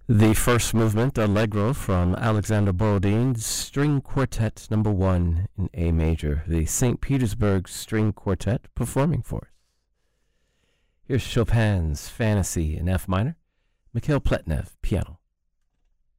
The first movement, Allegro, from Alexander Borodin's String Quartet No. 1 in A major, the St. Petersburg String Quartet performing for us. Here's Chopin's Fantasy in F minor, Mikhail Pletnev, piano.